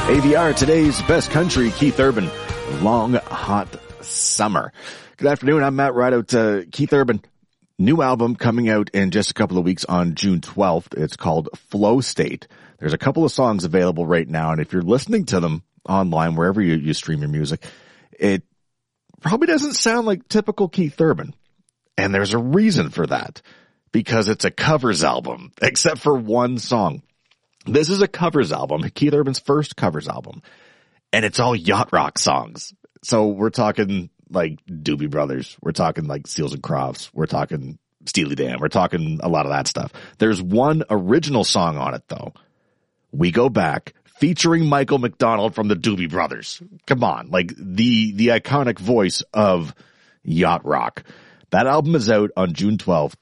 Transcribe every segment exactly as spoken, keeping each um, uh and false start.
A V R, today's best country, Keith Urban, Long Hot Summer. Good afternoon, I'm Matt Rideout. Uh, Keith Urban, new album coming out in just a couple of weeks on June twelfth. It's called Flow State. There's a couple of songs available right now, and if you're listening to them online, wherever you, you stream your music, it probably doesn't sound like typical Keith Urban. And there's a reason for that, because it's a covers album, except for one song. This is a covers album, Keith Urban's first covers album, and it's all yacht rock songs. So we're talking like Doobie Brothers, we're talking like Seals and Crofts, we're talking Steely Dan, we're talking a lot of that stuff. There's one original song on it though, We Go Back, featuring Michael McDonald from the Doobie Brothers. Come on, like the the iconic voice of yacht rock. That album is out on June twelfth.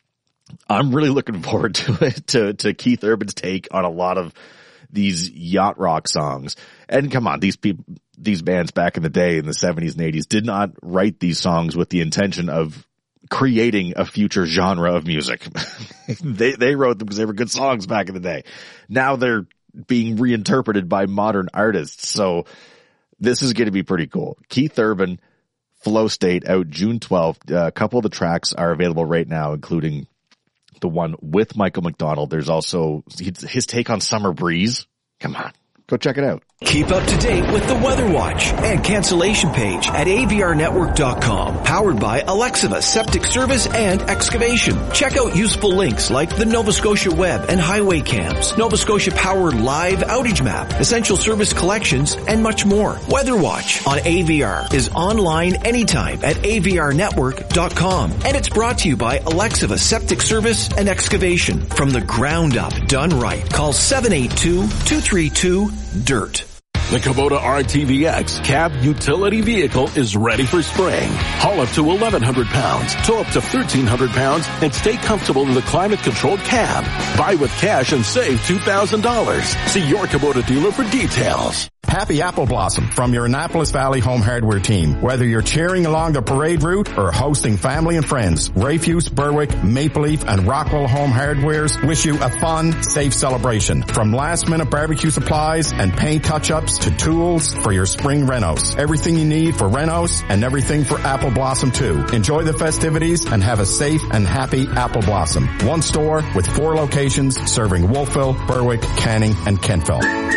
I'm really looking forward to it, to, to Keith Urban's take on a lot of these yacht rock songs. And come on, these people, these bands back in the day in the seventies and eighties did not write these songs with the intention of creating a future genre of music. they, they wrote them because they were good songs back in the day. Now they're being reinterpreted by modern artists. So this is going to be pretty cool. Keith Urban, Flow State, out June twelfth. Uh, a couple of the tracks are available right now, including the one with Michael McDonald. There's also his take on Summer Breeze. Come on, go check it out. Keep up to date with the Weather Watch and cancellation page at A V R network dot com. Powered by Alexiva Septic Service and Excavation. Check out useful links like the Nova Scotia Web and Highway Cams, Nova Scotia Power Live Outage Map, Essential Service Collections, and much more. Weather Watch on A V R is online anytime at A V R network dot com. And it's brought to you by Alexiva Septic Service and Excavation. From the ground up, done right. Call seven eight two, two three two, D I R T. The Kubota R T V X cab utility vehicle is ready for spring. Haul up to eleven hundred pounds, tow up to thirteen hundred pounds, and stay comfortable in the climate-controlled cab. Buy with cash and save two thousand dollars. See your Kubota dealer for details. Happy Apple Blossom from your Annapolis Valley Home Hardware team. Whether you're cheering along the parade route or hosting family and friends, Rayfuse, Berwick, Maple Leaf, and Rockwell Home Hardwares wish you a fun, safe celebration. From last-minute barbecue supplies and paint touch-ups to tools for your spring renos. Everything you need for renos and everything for Apple Blossom too. Enjoy the festivities and have a safe and happy Apple Blossom. One store with four locations serving Wolfville, Berwick, Canning, and Kentville.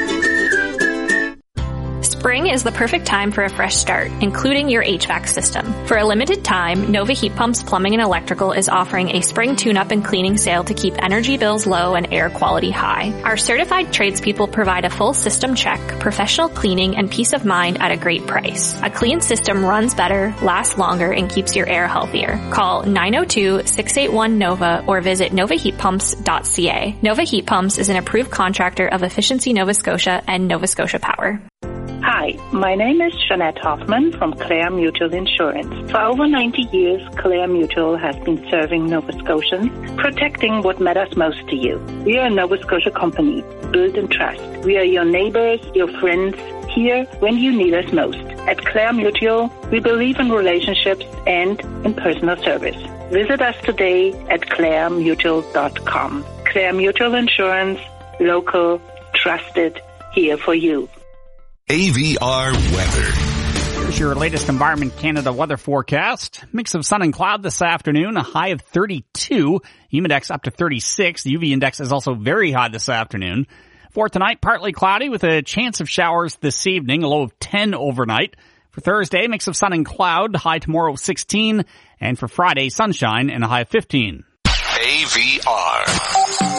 Spring is the perfect time for a fresh start, including your H V A C system. For a limited time, Nova Heat Pumps Plumbing and Electrical is offering a spring tune-up and cleaning sale to keep energy bills low and air quality high. Our certified tradespeople provide a full system check, professional cleaning, and peace of mind at a great price. A clean system runs better, lasts longer, and keeps your air healthier. Call nine oh two, six eight one, NOVA or visit nova heat pumps dot c a. Nova Heat Pumps is an approved contractor of Efficiency Nova Scotia and Nova Scotia Power. Hi, my name is Jeanette Hoffman from Clare Mutual Insurance. For over ninety years, Clare Mutual has been serving Nova Scotians, protecting what matters most to you. We are a Nova Scotia company, built in trust. We are your neighbors, your friends, here when you need us most. At Clare Mutual, we believe in relationships and in personal service. Visit us today at clare mutual dot com. Clare Mutual Insurance, local, trusted, here for you. A V R weather. Here's your latest Environment Canada weather forecast. Mix of sun and cloud this afternoon, a high of thirty-two. Humidex up to thirty-six. The U V index is also very high this afternoon. For tonight, partly cloudy with a chance of showers this evening, a low of ten overnight. For Thursday, mix of sun and cloud, high tomorrow sixteen. And for Friday, sunshine and a high of fifteen. A V R.